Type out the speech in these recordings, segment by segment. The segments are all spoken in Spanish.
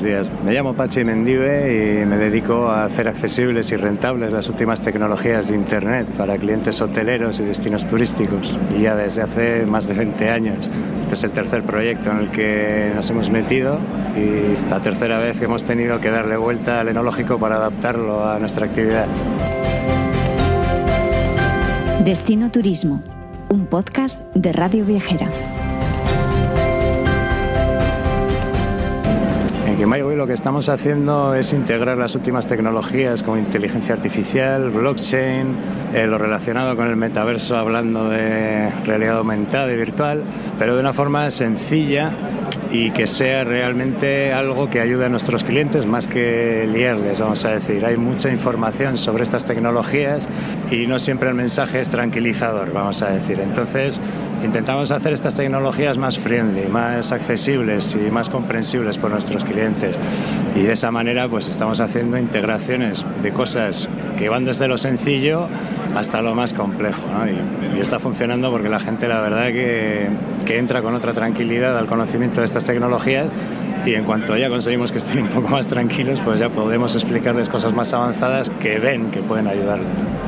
días. Me llamo Pachi Mendive y me dedico a hacer accesibles y rentables las últimas tecnologías de Internet para clientes hoteleros y destinos turísticos. Y ya desde hace más de 20 años. Este es el tercer proyecto en el que nos hemos metido y la tercera vez que hemos tenido que darle vuelta al enológico para adaptarlo a nuestra actividad. Destino Turismo, un podcast de Radio Viajera. En Kimaiwi lo que estamos haciendo es integrar las últimas tecnologías como inteligencia artificial, blockchain, lo relacionado con el metaverso, hablando de realidad aumentada y virtual, pero de una forma sencilla y que sea realmente algo que ayude a nuestros clientes más que liarles, vamos a decir. Hay mucha información sobre estas tecnologías y no siempre el mensaje es tranquilizador, vamos a decir. Entonces, intentamos hacer estas tecnologías más friendly, más accesibles y más comprensibles por nuestros clientes. Y de esa manera, pues estamos haciendo integraciones de cosas que van desde lo sencillo hasta lo más complejo, ¿no? Y está funcionando porque la gente, la verdad, que entra con otra tranquilidad al conocimiento de estas tecnologías, y en cuanto ya conseguimos que estén un poco más tranquilos, pues ya podemos explicarles cosas más avanzadas que ven que pueden ayudarles.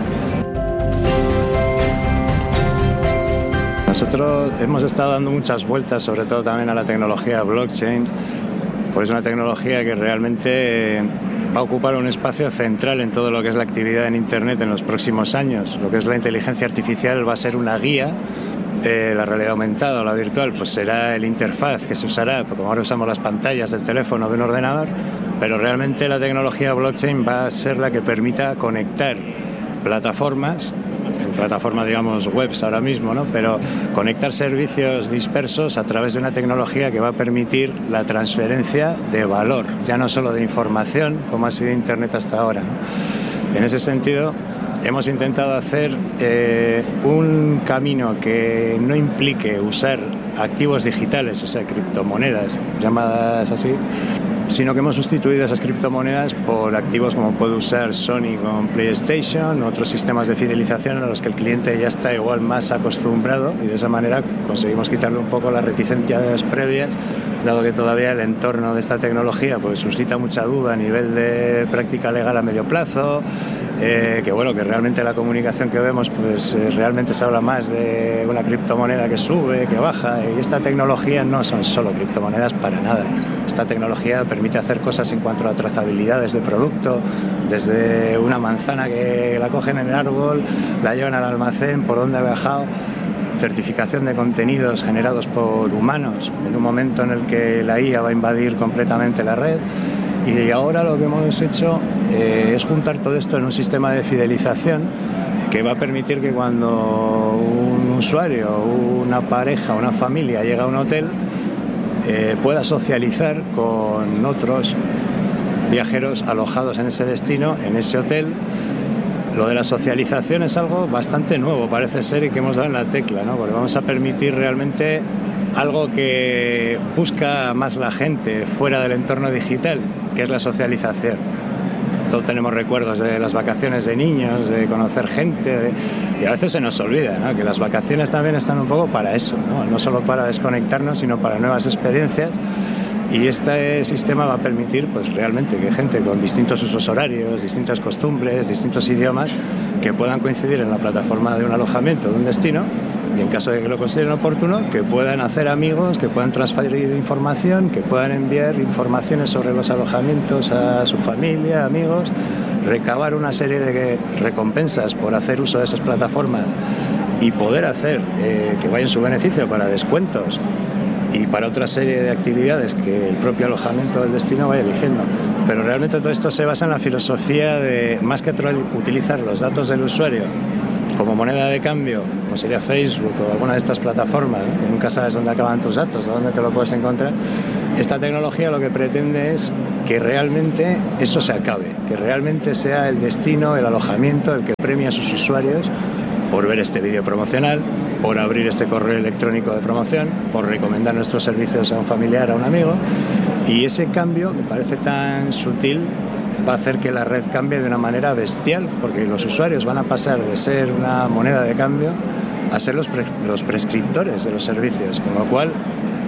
Nosotros hemos estado dando muchas vueltas, sobre todo también a la tecnología blockchain, pues es una tecnología que realmente va a ocupar un espacio central en todo lo que es la actividad en Internet en los próximos años. Lo que es la inteligencia artificial va a ser una guía. La realidad aumentada o la virtual pues será el interfaz que se usará, porque como ahora usamos las pantallas del teléfono o de un ordenador, pero realmente la tecnología blockchain va a ser la que permita conectar plataformas, digamos webs ahora mismo, ¿no? Pero conectar servicios dispersos a través de una tecnología que va a permitir la transferencia de valor, ya no solo de información como ha sido Internet hasta ahora, ¿no? En ese sentido, hemos intentado hacer un camino que no implique usar activos digitales, o sea, criptomonedas, llamadas así, sino que hemos sustituido esas criptomonedas por activos como puede usar Sony con PlayStation, otros sistemas de fidelización a los que el cliente ya está igual más acostumbrado, y de esa manera conseguimos quitarle un poco las reticencias previas, dado que todavía el entorno de esta tecnología pues suscita mucha duda a nivel de práctica legal a medio plazo, que bueno, que realmente la comunicación que vemos pues realmente se habla más de una criptomoneda que sube, que baja, y esta tecnología no son solo criptomonedas para nada. Esta tecnología permite hacer cosas en cuanto a trazabilidad desde producto, desde una manzana que la cogen en el árbol, la llevan al almacén, por dónde ha viajado, certificación de contenidos generados por humanos en un momento en el que la IA va a invadir completamente la red. Y ahora lo que hemos hecho es juntar todo esto en un sistema de fidelización que va a permitir que cuando un usuario, una pareja, una familia llega a un hotel, pueda socializar con otros viajeros alojados en ese destino, en ese hotel. Lo de la socialización es algo bastante nuevo, parece ser, y que hemos dado en la tecla, ¿no? Porque vamos a permitir realmente algo que busca más la gente fuera del entorno digital, que es la socialización. Todos tenemos recuerdos de las vacaciones de niños, de conocer gente, y a veces se nos olvida, ¿no? Que las vacaciones también están un poco para eso, ¿no? No solo para desconectarnos, sino para nuevas experiencias. Y este sistema va a permitir pues realmente que gente con distintos usos horarios, distintas costumbres, distintos idiomas, que puedan coincidir en la plataforma de un alojamiento, de un destino, y en caso de que lo consideren oportuno, que puedan hacer amigos, que puedan transferir información, que puedan enviar informaciones sobre los alojamientos a su familia, amigos, recabar una serie de recompensas por hacer uso de esas plataformas y poder hacer que vaya en su beneficio para descuentos y para otra serie de actividades que el propio alojamiento del destino vaya eligiendo. Pero realmente todo esto se basa en la filosofía de, más que utilizar los datos del usuario como moneda de cambio, como sería Facebook o alguna de estas plataformas, ¿no? Que nunca sabes dónde acaban tus datos, dónde te lo puedes encontrar. Esta tecnología lo que pretende es que realmente eso se acabe, que realmente sea el destino, el alojamiento, el que premia a sus usuarios por ver este vídeo promocional, por abrir este correo electrónico de promoción, por recomendar nuestros servicios a un familiar, a un amigo. Y ese cambio, que parece tan sutil, va a hacer que la red cambie de una manera bestial, porque los usuarios van a pasar de ser una moneda de cambio a ser los prescriptores de los servicios, con lo cual,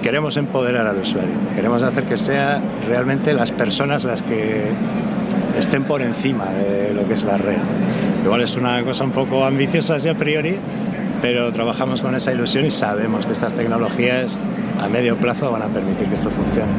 queremos empoderar al usuario, queremos hacer que sea realmente las personas las que estén por encima de lo que es la red. Igual es una cosa un poco ambiciosa así a priori, pero trabajamos con esa ilusión y sabemos que estas tecnologías a medio plazo van a permitir que esto funcione.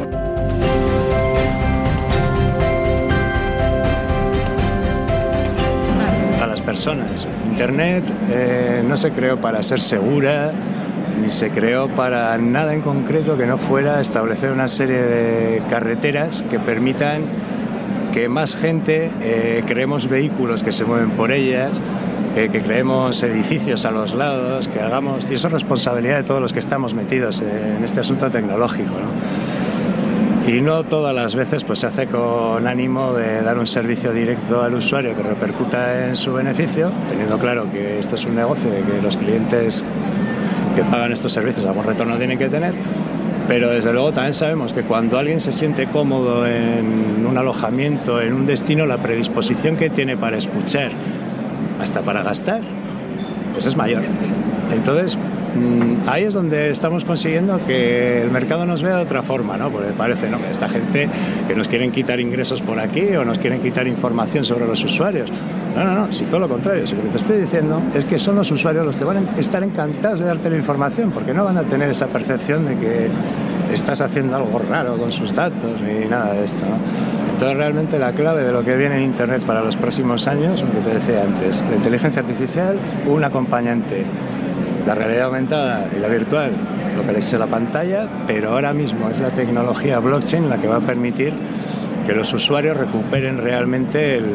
A las personas. Internet no se creó para ser segura, ni se creó para nada en concreto que no fuera establecer una serie de carreteras que permitan que más gente creemos vehículos que se mueven por ellas, que creemos edificios a los lados, que hagamos... Y eso es responsabilidad de todos los que estamos metidos en este asunto tecnológico, ¿no? Y no todas las veces pues se hace con ánimo de dar un servicio directo al usuario que repercuta en su beneficio, teniendo claro que esto es un negocio y que los clientes que pagan estos servicios algún retorno tienen que tener. Pero desde luego también sabemos que cuando alguien se siente cómodo en un alojamiento, en un destino, la predisposición que tiene para escuchar, hasta para gastar, pues es mayor. Entonces, ahí es donde estamos consiguiendo que el mercado nos vea de otra forma, ¿no? Porque parece, ¿no?, que esta gente que nos quieren quitar ingresos por aquí o nos quieren quitar información sobre los usuarios. No, si todo lo contrario. Si lo que te estoy diciendo es que son los usuarios los que van a estar encantados de darte la información, porque no van a tener esa percepción de que estás haciendo algo raro con sus datos ni nada de esto, ¿no? Entonces realmente la clave de lo que viene en Internet para los próximos años, lo que te decía antes, la inteligencia artificial, un acompañante, la realidad aumentada y la virtual, lo que le dice la pantalla, pero ahora mismo es la tecnología blockchain la que va a permitir que los usuarios recuperen realmente el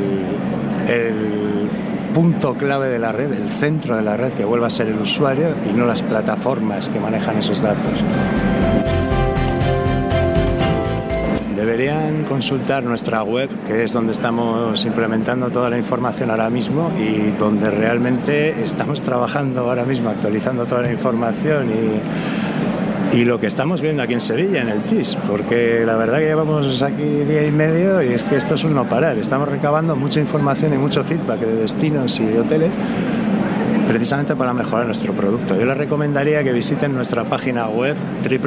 punto clave de la red, el centro de la red, que vuelva a ser el usuario y no las plataformas que manejan esos datos. Deberían consultar nuestra web, que es donde estamos implementando toda la información ahora mismo y donde realmente estamos trabajando ahora mismo, actualizando toda la información y lo que estamos viendo aquí en Sevilla, en el TIS, porque la verdad que llevamos aquí día y medio y es que esto es un no parar. Estamos recabando mucha información y mucho feedback de destinos y de hoteles precisamente para mejorar nuestro producto. Yo les recomendaría que visiten nuestra página web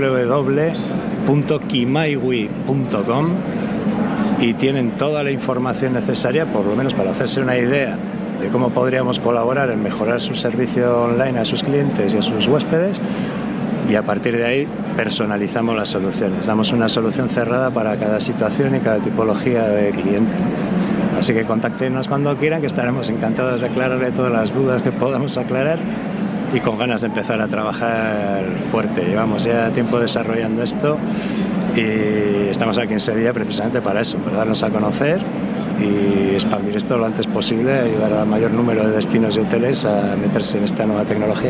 www.kimaiwi.com y tienen toda la información necesaria, por lo menos para hacerse una idea de cómo podríamos colaborar en mejorar su servicio online a sus clientes y a sus huéspedes, y a partir de ahí personalizamos las soluciones. Damos una solución cerrada para cada situación y cada tipología de cliente. Así que contáctenos cuando quieran, que estaremos encantados de aclararle todas las dudas que podamos aclarar y con ganas de empezar a trabajar fuerte. Llevamos ya tiempo desarrollando esto y estamos aquí en Sevilla precisamente para eso, para darnos a conocer y expandir esto lo antes posible, ayudar al mayor número de destinos y hoteles a meterse en esta nueva tecnología.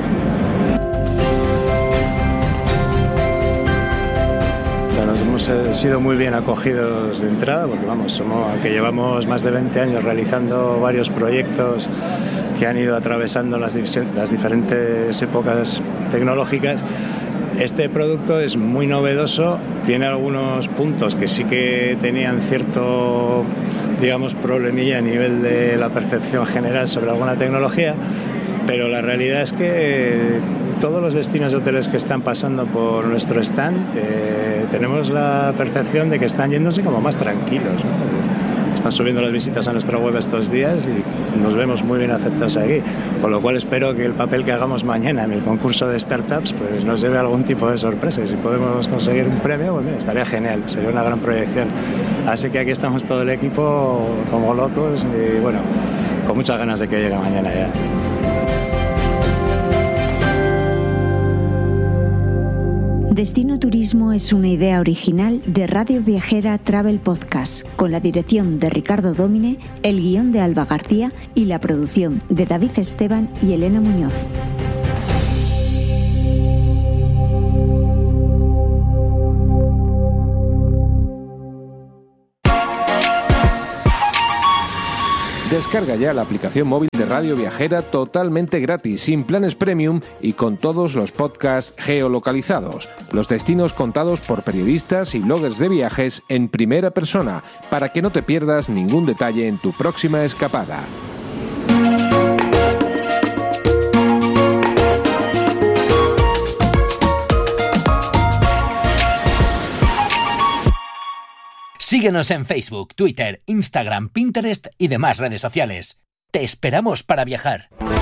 Hemos sido muy bien acogidos de entrada, porque aunque llevamos más de 20 años realizando varios proyectos que han ido atravesando las diferentes épocas tecnológicas, este producto es muy novedoso, tiene algunos puntos que sí que tenían cierto, problemilla a nivel de la percepción general sobre alguna tecnología, pero la realidad es que todos los destinos de hoteles que están pasando por nuestro stand tenemos la percepción de que están yéndose como más tranquilos, ¿no? Están subiendo las visitas a nuestra web estos días y nos vemos muy bien aceptados aquí, con lo cual espero que el papel que hagamos mañana en el concurso de startups pues nos lleve algún tipo de sorpresa, y si podemos conseguir un premio, pues mira, estaría genial, sería una gran proyección. Así que aquí estamos todo el equipo como locos y bueno, con muchas ganas de que llegue mañana ya. Destino Turismo es una idea original de Radio Viajera Travel Podcast, con la dirección de Ricardo Dómine, el guión de Alba García y la producción de David Esteban y Elena Muñoz. Descarga ya la aplicación móvil de Radio Viajera totalmente gratis, sin planes premium y con todos los podcasts geolocalizados. Los destinos contados por periodistas y bloggers de viajes en primera persona, para que no te pierdas ningún detalle en tu próxima escapada. Síguenos en Facebook, Twitter, Instagram, Pinterest y demás redes sociales. Te esperamos para viajar.